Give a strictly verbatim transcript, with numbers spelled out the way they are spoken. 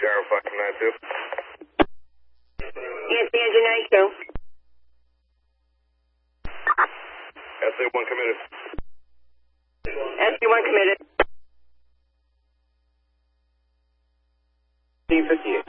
Tower five nine two. Yes, engine ninety-two. S A one committed. S A one committed. C fifty-eight.